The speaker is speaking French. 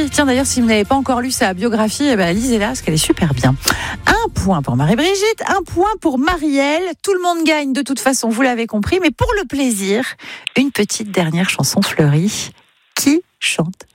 Merci. Tiens, d'ailleurs, si vous n'avez pas encore lu sa biographie, lisez-la, parce qu'elle est super bien. 1 point pour Marie-Brigitte, 1 point pour Marielle. Tout le monde gagne de toute façon, vous l'avez compris. Mais pour le plaisir, une petite dernière chanson fleurie. Qui chante ça ?